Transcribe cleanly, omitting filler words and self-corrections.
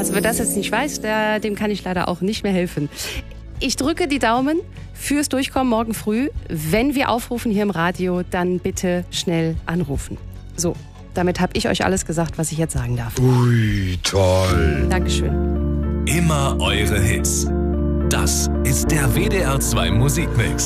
Also wer das jetzt nicht weiß, dem kann ich leider auch nicht mehr helfen. Ich drücke die Daumen fürs Durchkommen morgen früh. Wenn wir aufrufen hier im Radio, dann bitte schnell anrufen. So, damit habe ich euch alles gesagt, was ich jetzt sagen darf. Ui, toll. Dankeschön. Immer eure Hits. Das ist der WDR 2 Musikmix.